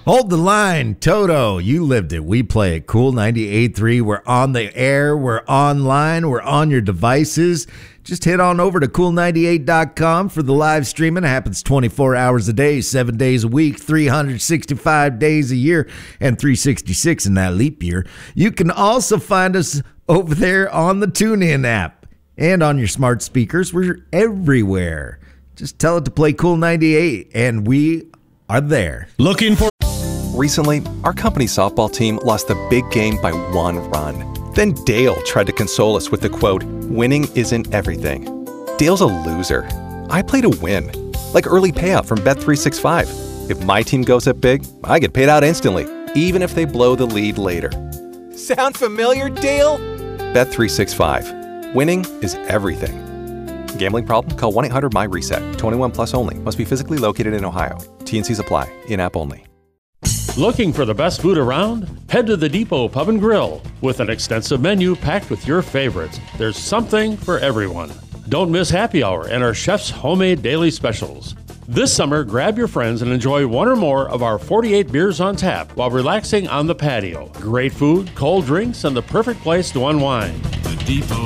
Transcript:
Hold the line, Toto. You lived it. We play it. Cool 98.3. We're on the air. We're online. We're on your devices. Just head on over to cool98.com for the live streaming. It happens 24 hours a day, 7 days a week, 365 days a year, and 366 in that leap year. You can also find us over there on the TuneIn app and on your smart speakers. We're everywhere. Just tell it to play Cool 98, and we are there. Looking for... Recently, our company softball team lost the big game by 1 run. Then Dale tried to console us with the quote, "Winning isn't everything." Dale's a loser. I play to win. Like early payout from Bet365. If my team goes up big, I get paid out instantly, even if they blow the lead later. Sound familiar, Dale? Bet365. Winning is everything. Gambling problem? Call 1-800-MY-RESET. 21 plus only. Must be physically located in Ohio. T&Cs apply. In-app only. Looking for the best food around? Head to the Depot Pub and Grill. With an extensive menu packed with your favorites, there's something for everyone. Don't miss happy hour and our chef's homemade daily specials. This summer, grab your friends and enjoy one or more of our 48 beers on tap while relaxing on the patio. Great food, cold drinks, and the perfect place to unwind. The Depot